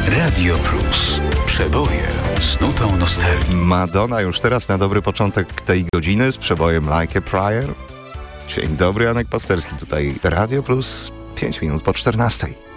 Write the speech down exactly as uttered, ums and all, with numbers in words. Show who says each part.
Speaker 1: Radio Plus. Przeboje z nutą nostalgii.
Speaker 2: Madonna już teraz na dobry początek tej godziny z przebojem Like a Prayer. Dzień dobry, Janek Pasterski tutaj. Radio Plus, pięć minut po czternastej.